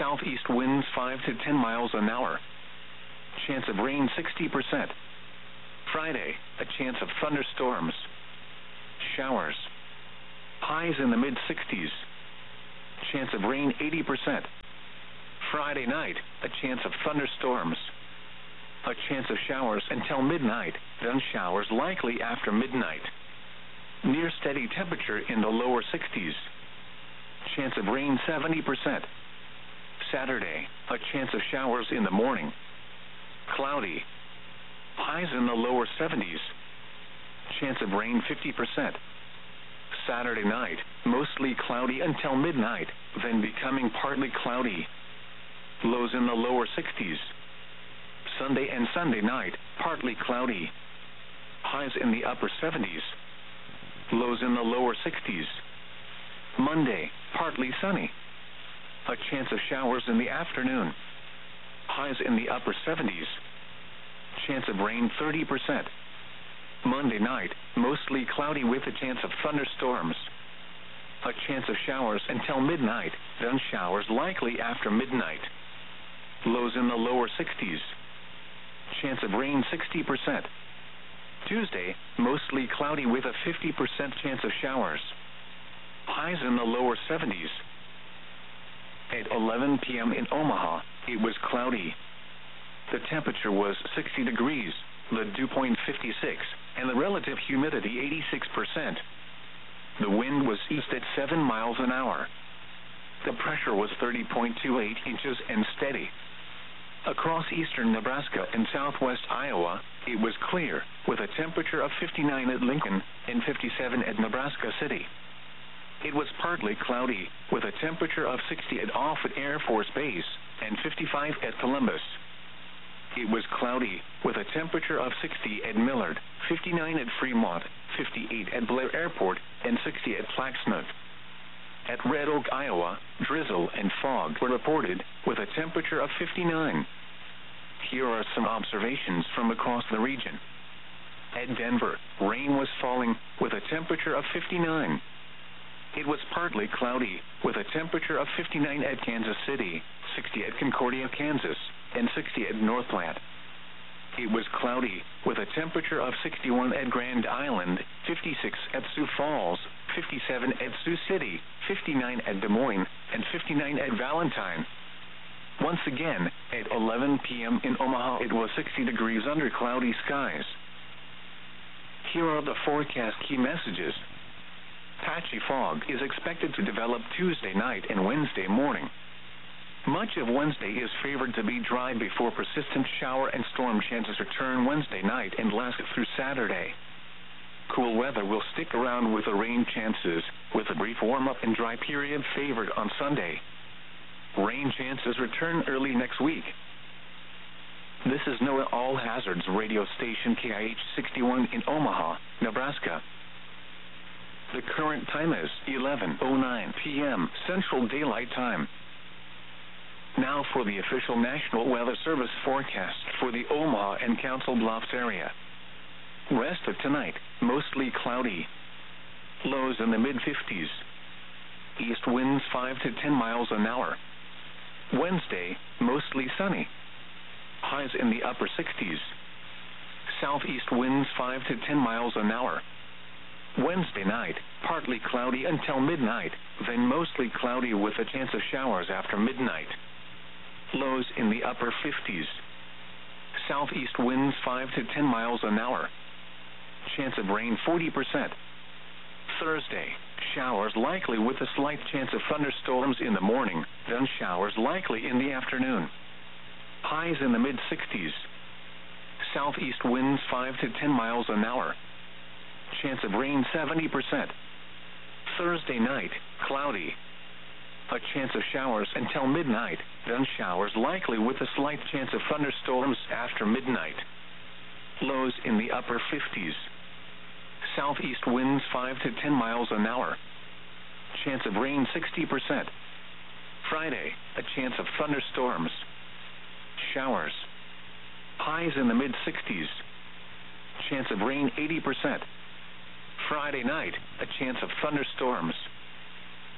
Speaker 1: Southeast winds five to ten miles an hour. Chance of rain sixty percent. Friday, a chance of thunderstorms. Showers. Highs in the mid sixties. Chance of rain eighty percent. Friday night, a chance of thunderstorms. A chance of showers until midnight, then showers likely after midnight. Near steady temperature in the lower sixties. Chance of rain seventy percent. Saturday, a chance of showers in the morning. Cloudy. Highs in the lower seventies. Chance of rain fifty percent. Saturday night, mostly cloudy until midnight, then becoming partly cloudy. Lows in the lower sixties. Sunday and Sunday night, partly cloudy. Highs in the upper seventies. Lows in the lower sixties. Monday, partly sunny. A chance of showers in the afternoon. Highs in the upper seventies. Chance of rain thirty percent. Monday night, mostly cloudy with a chance of thunderstorms. A chance of showers until midnight, then showers likely after midnight. Lows in the lower sixties. Chance of rain sixty percent. Tuesday, mostly cloudy with a fifty percent chance of showers. Highs in the lower seventies. At eleven p.m. in Omaha, it was cloudy. The temperature was sixty degrees, the dew point fifty-six, and the relative humidity eighty-six percent. The wind was east at seven miles an hour. The pressure was thirty point two eight inches and steady. Across eastern Nebraska and southwest Iowa, it was clear, with a temperature of fifty-nine at Lincoln and fifty-seven at Nebraska City. It was partly cloudy, with a temperature of sixty at Offutt Air Force Base and fifty-five at Columbus. It was cloudy, with a temperature of sixty at Millard, fifty-nine at Fremont, fifty-eight at Blair Airport, and sixty at Plaxmouth. At Red Oak, Iowa, drizzle and fog were reported, with a temperature of fifty-nine. Here are some observations from across the region. At Denver, rain was falling, with a temperature of fifty-nine. It was partly cloudy, with a temperature of fifty-nine at Kansas City, sixty at Concordia, Kansas, and sixty at Northplant. It was cloudy, with a temperature of sixty-one at Grand Island, fifty-six at Sioux Falls, fifty-seven at Sioux City, fifty-nine at Des Moines, and fifty-nine at Valentine. Once again, at eleven p.m. in Omaha, it was sixty degrees under cloudy skies. Here are the forecast key messages. Patchy fog is expected to develop Tuesday night and Wednesday morning. Much of Wednesday is favored to be dry before persistent shower and storm chances return Wednesday night and last through Saturday. Cool weather will stick around with the rain chances, with a brief warm-up and dry period favored on Sunday. Rain chances return early next week. This is NOAA All Hazards radio station K I H sixty-one in Omaha, Nebraska. The current time is eleven oh nine p.m. Central Daylight Time. Now for the official National Weather Service forecast for the Omaha and Council Bluffs area. Rest of tonight, mostly cloudy. Lows in the mid fifties. East winds five to ten miles an hour. Wednesday, mostly sunny. Highs in the upper sixties. Southeast winds five to ten miles an hour. Wednesday night, partly cloudy until midnight, then mostly cloudy with a chance of showers after midnight. Lows in the upper fifties. Southeast winds five to ten miles an hour. Chance of rain forty percent. Thursday, showers likely with a slight chance of thunderstorms in the morning, then showers likely in the afternoon. Highs in the mid sixties. Southeast winds five to ten miles an hour. Chance of rain seventy percent. Thursday night, cloudy. A chance of showers until midnight, then showers likely with a slight chance of thunderstorms after midnight. Lows in the upper fifties. Southeast winds five to ten miles an hour. Chance of rain sixty percent. Friday, a chance of thunderstorms. Showers. Highs in the mid sixties. Chance of rain eighty percent. Friday night, a chance of thunderstorms.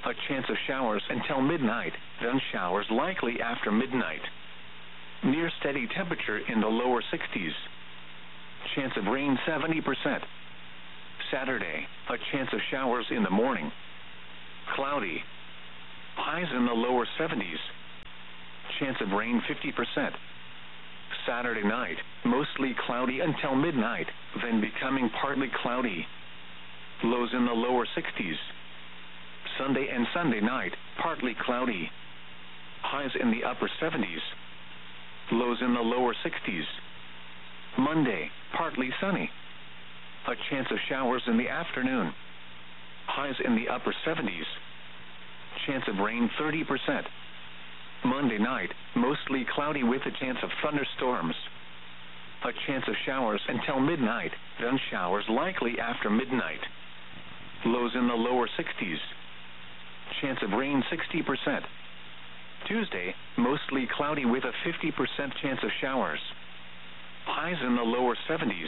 Speaker 1: a chance of showers until midnight, then showers likely after midnight. Near steady temperature in the lower sixties. Chance of rain seventy percent. Saturday, a chance of showers in the morning. Cloudy. Highs in the lower seventies. Chance of rain fifty percent. Saturday night, mostly cloudy until midnight, then becoming partly cloudy. Lows in the lower sixties. Sunday and Sunday night, partly cloudy. Highs in the upper seventies. Lows in the lower sixties. Monday, partly sunny. A chance of showers in the afternoon. Highs in the upper seventies. Chance of rain thirty percent. Monday night, mostly cloudy with a chance of thunderstorms. A chance of showers until midnight, then showers likely after midnight. Lows in the lower sixties. Chance of rain sixty percent. Tuesday, mostly cloudy with a fifty percent chance of showers. Highs in the lower seventies.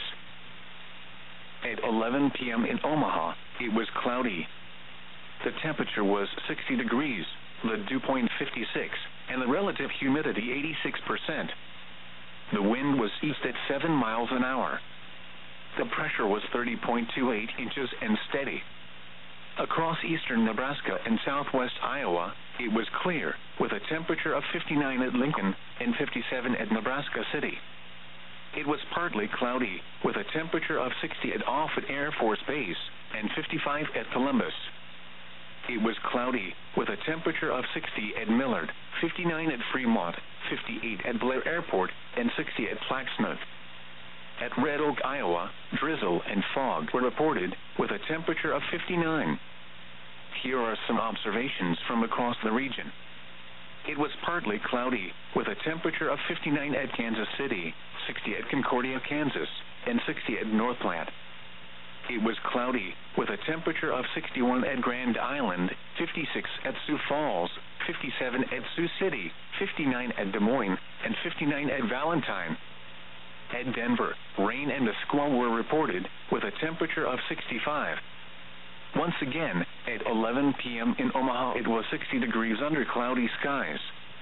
Speaker 1: At eleven p.m. in Omaha, it was cloudy. The temperature was sixty degrees, the dew point fifty-six, and the relative humidity eighty-six percent. The wind was east at seven miles an hour. The pressure was thirty point two eight inches and steady. Across eastern Nebraska and southwest Iowa, it was clear, with a temperature of fifty-nine at Lincoln and fifty-seven at Nebraska City. It was partly cloudy, with a temperature of sixty at Offutt Air Force Base and fifty-five at Columbus. It was cloudy, with a temperature of sixty at Millard, fifty-nine at Fremont, fifty-eight at Blair Airport, and sixty at Flaxmouth. At Red Oak, Iowa, drizzle and fog were reported, with a temperature of fifty-nine. Here are some observations from across the region. It was partly cloudy, with a temperature of fifty-nine at Kansas City, sixty at Concordia, Kansas, and sixty at Northland. It was cloudy, with a temperature of sixty-one at Grand Island, fifty-six at Sioux Falls, fifty-seven at Sioux City, fifty-nine at Des Moines, and fifty-nine at Valentine. At Denver, rain and a squall were reported, with a temperature of sixty-five. Once again, at eleven p.m. in Omaha, it was sixty degrees under cloudy skies.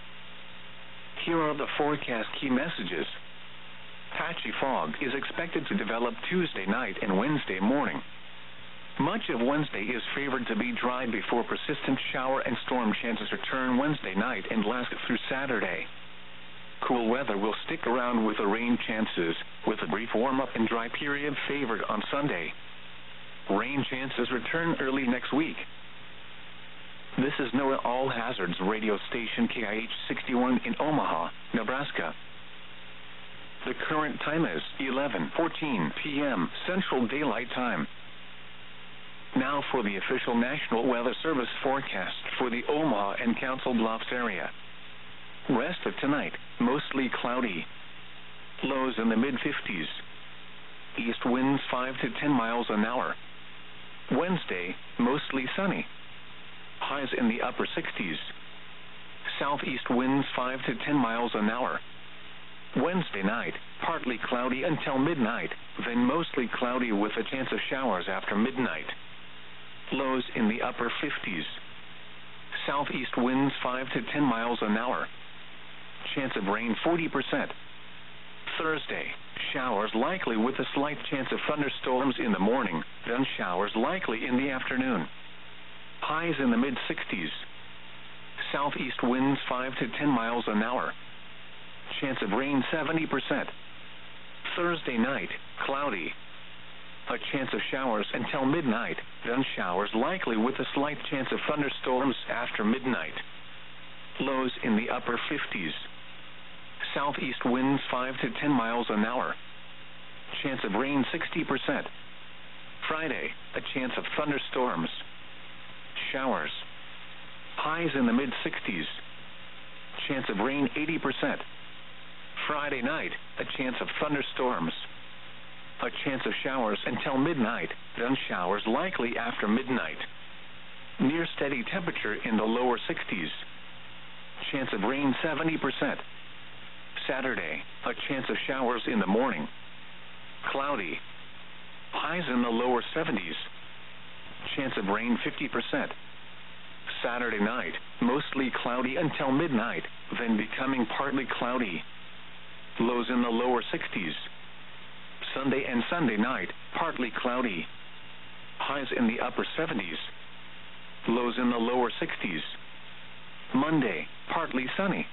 Speaker 1: Here are the forecast key messages. Patchy fog is expected to develop Tuesday night and Wednesday morning. Much of Wednesday is favored to be dry before persistent shower and storm chances return Wednesday night and last through Saturday. Cool weather will stick around with the rain chances, with a brief warm-up and dry period favored on Sunday. Rain chances return early next week. This is NOAA All Hazards radio station K I H sixty-one in Omaha, Nebraska. The current time is eleven fourteen p.m. Central Daylight Time. Now for the official National Weather Service forecast for the Omaha and Council Bluffs area. Rest of tonight, mostly cloudy. Lows in the mid-fifties. East winds five to ten miles an hour. Wednesday, mostly sunny. Highs in the upper sixties. Southeast winds five to ten miles an hour. Wednesday night, partly cloudy until midnight, then mostly cloudy with a chance of showers after midnight. Lows in the upper fifties. Southeast winds five to ten miles an hour. Chance of rain forty percent. Thursday, showers likely with a slight chance of thunderstorms in the morning, then showers likely in the afternoon. Highs in the mid-sixties. Southeast winds five to ten miles an hour. Chance of rain seventy percent. Thursday night, cloudy. A chance of showers until midnight, then showers likely with a slight chance of thunderstorms after midnight. Lows in the upper fifties. Southeast winds five to ten miles an hour. Chance of rain sixty percent. Friday, a chance of thunderstorms. Showers. Highs in the mid-sixties. Chance of rain eighty percent. Friday night, a chance of thunderstorms. A chance of showers until midnight, then showers likely after midnight. Near steady temperature in the lower sixties. Chance of rain seventy percent. Saturday, a chance of showers in the morning. Cloudy. Highs in the lower seventies. Chance of rain fifty percent. Saturday night, mostly cloudy until midnight, then becoming partly cloudy. Lows in the lower sixties. Sunday and Sunday night, partly cloudy. Highs in the upper seventies. Lows in the lower sixties. Monday, partly sunny.